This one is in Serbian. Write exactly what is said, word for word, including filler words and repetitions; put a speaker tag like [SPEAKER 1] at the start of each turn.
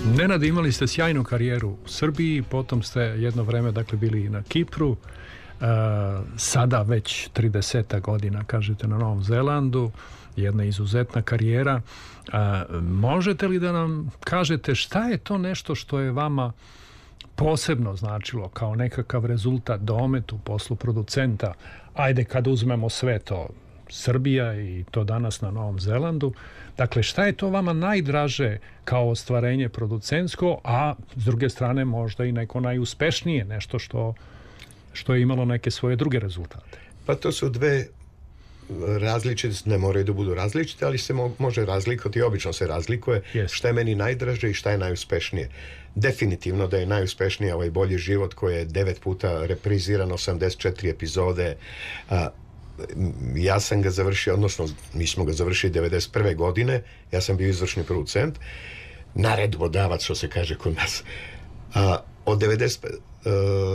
[SPEAKER 1] Nenade, imali ste sjajnu karijeru u Srbiji, potom ste jedno vreme dakle bili i na Kipru, uh, sada već trideset godina kažete na Novom Zelandu, jedna izuzetna karijera. Uh, možete li da nam kažete šta je to nešto što je vama posebno značilo kao nekakav rezultat, domet u poslu producenta? Ajde kad uzmemo sve to, Srbija i to danas na Novom Zelandu. Dakle, šta je to vama najdraže kao ostvarenje producentsko, a s druge strane možda i neko najuspešnije, nešto što, što je imalo neke svoje druge rezultate?
[SPEAKER 2] Pa to su dve različite, ne moraju da budu različite, ali se mo- može razlikovati, obično se razlikuje
[SPEAKER 1] yes.
[SPEAKER 2] šta je meni najdraže i šta je najuspešnije. Definitivno da je najuspešnije ovaj Bolji život koji je devet puta repriziran, osamdeset četiri epizode. A, ja sam ga završio, odnosno mi smo ga završili devedeset prve godine, ja sam bio izvršni producent, naredbodavac, što se kaže kod nas. A, od devedeset